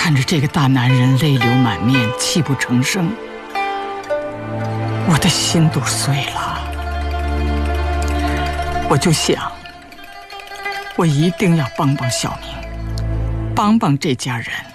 看着这个大男人泪流满面、泣不成声，我的心都碎了。我就想，我一定要帮帮小明，帮帮这家人。